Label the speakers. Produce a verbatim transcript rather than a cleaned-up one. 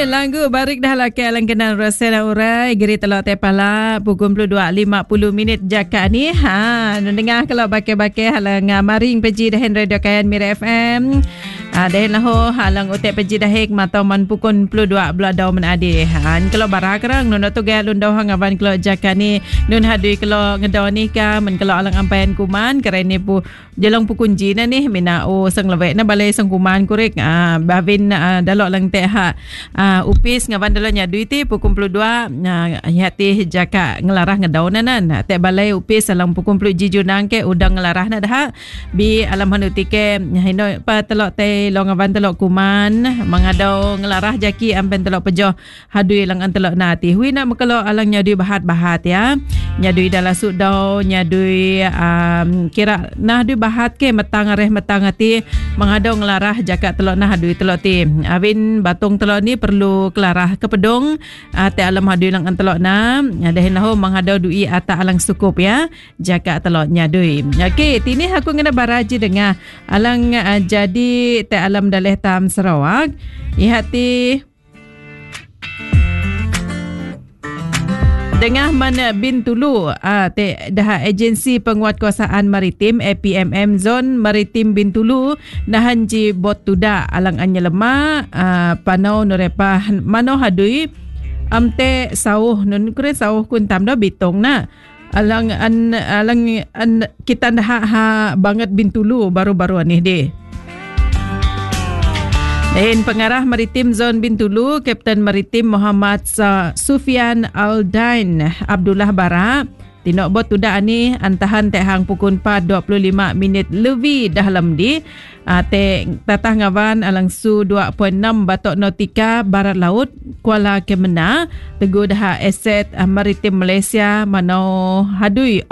Speaker 1: Okey, lagu barik dah lah ke alang kenal Rosella Urai Geri telok tepala pukul dua lima puluh minit jaka ni. Ha, dengar kalau bakai-bakai halang maring peji dahin radio kayan Mira F M. Ah, dahin lah halang utek peji dahik matau man pukul dua beladau menadi. Ha, kalau barak kerang nun tu gaya lundau hangavan kalau jaka ni nun hadui kalau ngedau ni ka men kalau alang ampayan kuman kerana pu jelang pukul jina ni mina o sang lewek na balai sang kuman kurek. Ah, bavin ah, dalok lang teh ha. Uh, upis ngawan dalamnya duit ti pukul dua uh, hati jaka ngelarah ngedaunanan te balai upis alang pukul jijunang ke udang ngelarah na dah bi alam hanuti ke hino pa telok te lo ngawan telok kuman mangadau ngelarah jaki ampen telok pejoh hadui lang an telok nati hui nak mekelo alang nyadui bahat-bahat ya nyadui dalam sudau nyadui um, kira nah dui bahat ke metang areh metang ati mangadau ngelarah jaka telok nah hadui telok ti awin batung telok ni perlu kelarah ke pedong uh, te alam hadui lang antelok na dahin lahu menghadau dui ata alang sukup ya jaka telok nyadui. Okey, tini aku ngena baraji dengar alang uh, jadi te alam daleh tam Sarawak ihati Dengah mana Bintulu ah te dah agensi penguatkuasaan maritim A P M M Zon Maritim Bintulu nahan ji bot tuda alang anya lemah ah, panau norepah mano hadui amte sauh nun kure sauh kun tam do bitong na alang an alang an kita dah ha banget Bintulu baru-baru ni deh. Dan pengarah Maritim Zon Bintulu, Kapten Maritim Muhammad Sufian Aldain Abdullah Bara, tinok bot tuda ni antahan te hang pukul empat dua puluh lima minit lebih dalam di uh, te tatah ngawan alang su dua koma enam batok nautika barat laut Kuala Kemena teguh dah aset uh, Maritim Malaysia manau hadui